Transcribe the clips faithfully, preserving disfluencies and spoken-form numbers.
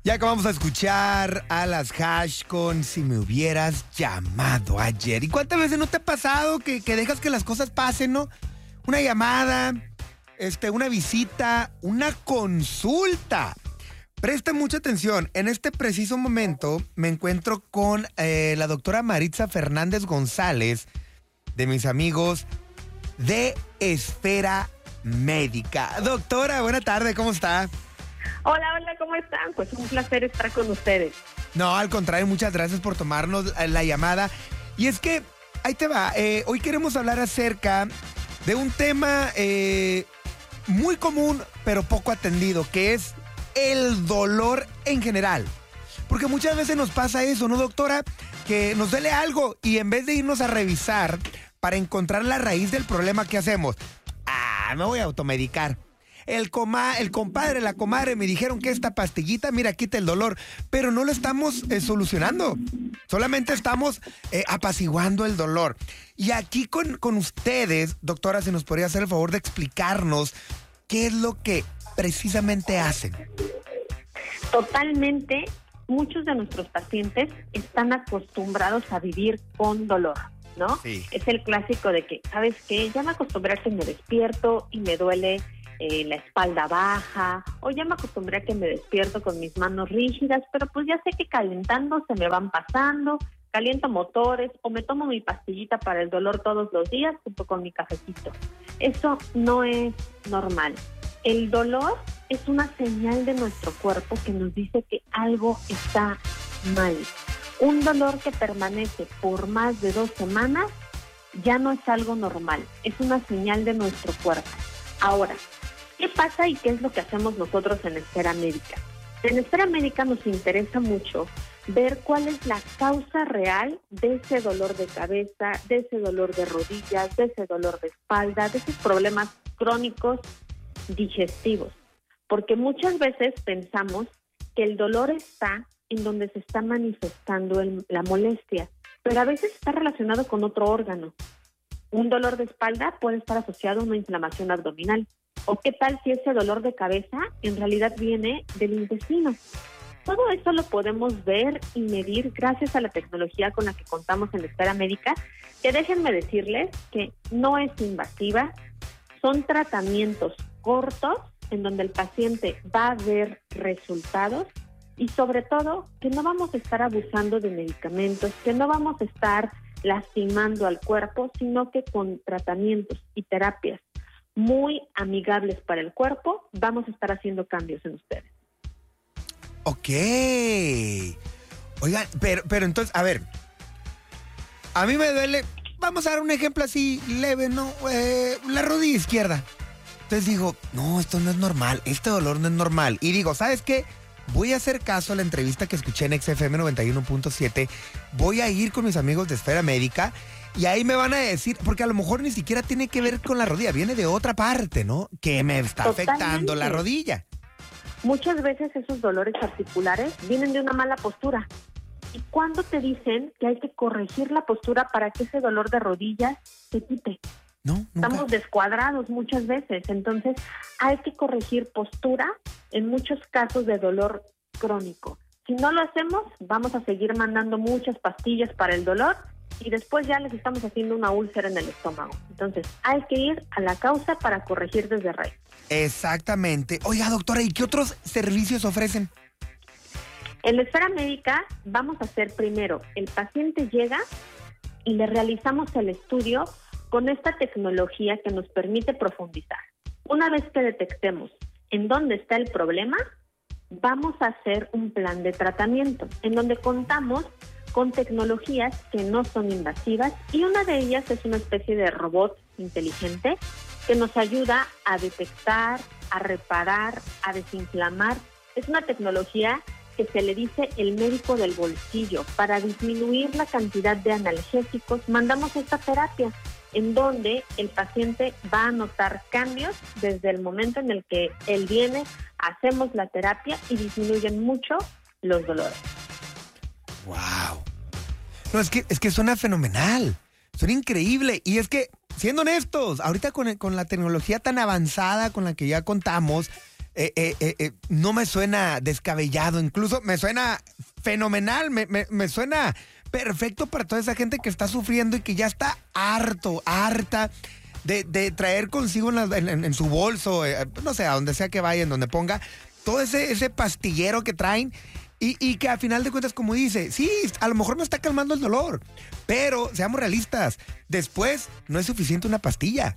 Ya acabamos de escuchar a las Hash con Si me hubieras llamado ayer. ¿Y cuántas veces no te ha pasado que, que dejas que las cosas pasen, no? Una llamada, este, una visita, una consulta. Presta mucha atención. En este preciso momento me encuentro con eh, la doctora Maritza Fernández González, de mis amigos de Esfera Médica. Doctora, buena tarde, ¿cómo está? Hola, hola, ¿cómo están? Pues un placer estar con ustedes. No, al contrario, muchas gracias por tomarnos la llamada. Y es que, ahí te va, eh, hoy queremos hablar acerca de un tema eh, muy común, pero poco atendido, que es el dolor en general. Porque muchas veces nos pasa eso, ¿no, doctora? Que nos duele algo y en vez de irnos a revisar para encontrar la raíz del problema, ¿qué hacemos? Ah, me voy a automedicar. El, coma, el compadre, la comadre me dijeron que esta pastillita, mira, quita el dolor, pero no lo estamos eh, solucionando. Solamente estamos eh, apaciguando el dolor. Y aquí con, con ustedes, doctora, si nos podría hacer el favor de explicarnos qué es lo que precisamente hacen. Totalmente, muchos de nuestros pacientes están acostumbrados a vivir con dolor, ¿no? Sí. Es el clásico de que, ¿sabes qué? Ya me acostumbré a que me despierto y me duele Eh, la espalda baja, o ya me acostumbré a que me despierto con mis manos rígidas, pero pues ya sé que calentando se me van pasando, caliento motores, o me tomo mi pastillita para el dolor todos los días junto con mi cafecito. Eso no es normal. El dolor es una señal de nuestro cuerpo que nos dice que algo está mal. Un dolor que permanece por más de dos semanas ya no es algo normal, es una señal de nuestro cuerpo. Ahora, ¿qué pasa y qué es lo que hacemos nosotros en Esfera Médica? En Esfera Médica nos interesa mucho ver cuál es la causa real de ese dolor de cabeza, de ese dolor de rodillas, de ese dolor de espalda, de esos problemas crónicos digestivos. Porque muchas veces pensamos que el dolor está en donde se está manifestando el, la molestia, pero a veces está relacionado con otro órgano. Un dolor de espalda puede estar asociado a una inflamación abdominal. ¿O qué tal si ese dolor de cabeza en realidad viene del intestino? Todo eso lo podemos ver y medir gracias a la tecnología con la que contamos en la Esfera Médica, que déjenme decirles que no es invasiva, son tratamientos cortos en donde el paciente va a ver resultados y sobre todo que no vamos a estar abusando de medicamentos, que no vamos a estar lastimando al cuerpo, sino que con tratamientos y terapias muy amigables para el cuerpo, vamos a estar haciendo cambios en ustedes. Ok. Oigan, pero, pero entonces, a ver, a mí me duele, vamos a dar un ejemplo así leve, ¿no? Eh, la rodilla izquierda. Entonces digo, no, esto no es normal, este dolor no es normal. Y digo, ¿sabes qué? Voy a hacer caso a la entrevista que escuché en X F M noventa y uno punto siete. Voy a ir con mis amigos de Esfera Médica y ahí me van a decir, porque a lo mejor ni siquiera tiene que ver con la rodilla, viene de otra parte, ¿no? Que me está Totalmente. afectando la rodilla. Muchas veces esos dolores articulares vienen de una mala postura. ¿Y cuándo te dicen que hay que corregir la postura para que ese dolor de rodillas se quite? No, nunca. Estamos descuadrados muchas veces, entonces hay que corregir postura en muchos casos de dolor crónico. Si no lo hacemos, vamos a seguir mandando muchas pastillas para el dolor y después ya les estamos haciendo una úlcera en el estómago. Entonces hay que ir a la causa para corregir desde raíz. Exactamente. Oiga, doctora, ¿y qué otros servicios ofrecen? En la Esfera Médica vamos a hacer primero, el paciente llega y le realizamos el estudio con esta tecnología que nos permite profundizar. Una vez que detectemos en dónde está el problema, vamos a hacer un plan de tratamiento en donde contamos con tecnologías que no son invasivas y una de ellas es una especie de robot inteligente que nos ayuda a detectar, a reparar, a desinflamar. Es una tecnología que se le dice el médico del bolsillo. Para disminuir la cantidad de analgésicos, mandamos esta terapia en donde el paciente va a notar cambios desde el momento en el que él viene, hacemos la terapia y disminuyen mucho los dolores. ¡Wow! No, es que, es que suena fenomenal, suena increíble. Y es que, siendo honestos, ahorita con, con la tecnología tan avanzada con la que ya contamos, eh, eh, eh, eh, no me suena descabellado, incluso me suena fenomenal, me, me, me suena perfecto para toda esa gente que está sufriendo y que ya está harto, harta de, de traer consigo en, la, en, en su bolso, eh, no sé, a donde sea que vayan, donde ponga, todo ese, ese pastillero que traen y, y que a final de cuentas, como dice, sí, a lo mejor no está calmando el dolor, pero seamos realistas, después no es suficiente una pastilla,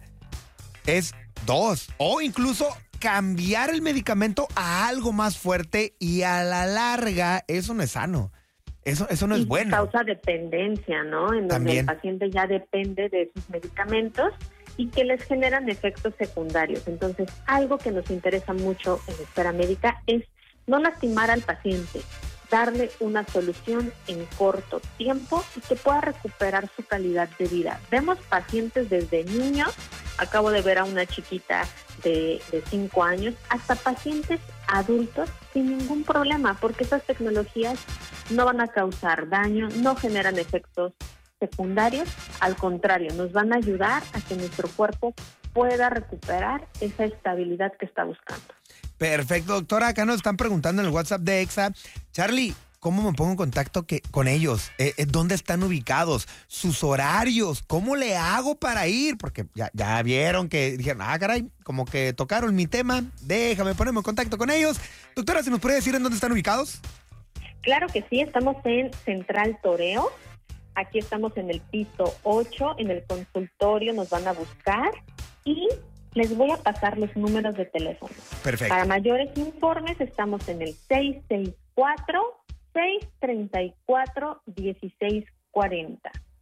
es dos, o incluso cambiar el medicamento a algo más fuerte y a la larga eso no es sano. Eso, eso no es y bueno. Causa dependencia, ¿no? En donde También. El paciente ya depende de sus medicamentos y que les generan efectos secundarios. Entonces, algo que nos interesa mucho en Esfera Médica es no lastimar al paciente, darle una solución en corto tiempo y que pueda recuperar su calidad de vida. Vemos pacientes desde niños, acabo de ver a una chiquita de, de cinco años, hasta pacientes adultos sin ningún problema, porque esas tecnologías no van a causar daño, no generan efectos secundarios, al contrario, nos van a ayudar a que nuestro cuerpo pueda recuperar esa estabilidad que está buscando. Perfecto, doctora. Acá nos están preguntando en el WhatsApp de Exa. Charlie, ¿cómo me pongo en contacto que, con ellos? Eh, eh, ¿Dónde están ubicados? ¿Sus horarios? ¿Cómo le hago para ir? Porque ya, ya vieron que dijeron, ah, caray, como que tocaron mi tema. Déjame ponerme en contacto con ellos. Doctora, ¿se nos puede decir en dónde están ubicados? Claro que sí, estamos en Central Toreo. Aquí estamos en el piso ocho, en el consultorio nos van a buscar y les voy a pasar los números de teléfono. Perfecto. Para mayores informes estamos en el seis seis cuatro, seis tres cuatro, uno seis cuatro cero.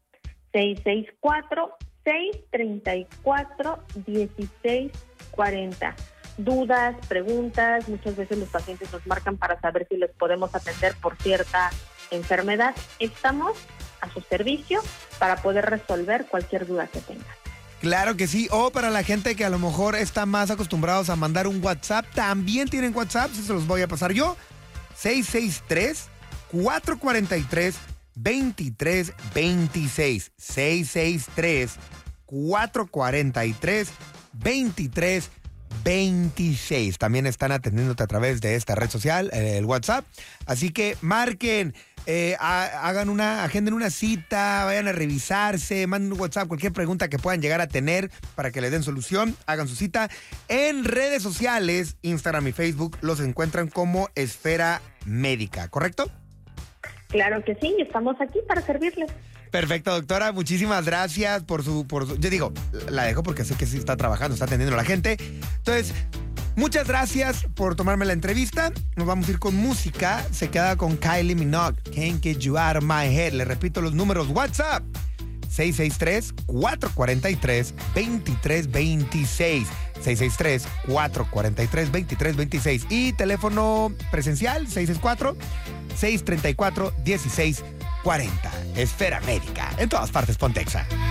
seis seis cuatro, seis tres cuatro, uno seis cuatro cero. Dudas, preguntas, muchas veces los pacientes nos marcan para saber si les podemos atender por cierta enfermedad. Estamos a su servicio para poder resolver cualquier duda que tengan. Claro que sí, o para la gente que a lo mejor está más acostumbrados a mandar un WhatsApp, también tienen WhatsApp, si se los voy a pasar yo, seis seis tres, cuatro cuatro tres, dos tres dos seis, seis seis tres, cuatro cuatro tres, dos tres veintiséis. También están atendiéndote a través de esta red social, el WhatsApp. Así que marquen, eh, hagan una, agenden una cita, vayan a revisarse, manden un WhatsApp, cualquier pregunta que puedan llegar a tener para que les den solución, hagan su cita. En redes sociales, Instagram y Facebook, los encuentran como Esfera Médica, ¿correcto? Claro que sí, estamos aquí para servirles. Perfecto, doctora. Muchísimas gracias por su, por su... Yo digo, la dejo porque sé que sí está trabajando, está atendiendo a la gente. Entonces, muchas gracias por tomarme la entrevista. Nos vamos a ir con música. Se queda con Kylie Minogue. Can't Get You Out of My Head. Le repito los números. WhatsApp. seis seis tres, cuatro cuatro tres, dos tres dos seis. seis seis tres, cuatro cuatro tres, dos tres dos seis. Y teléfono presencial, seis seis cuatro, seis tres cuatro, uno seis cuarenta. Esfera Médica. En todas partes, Pontexa.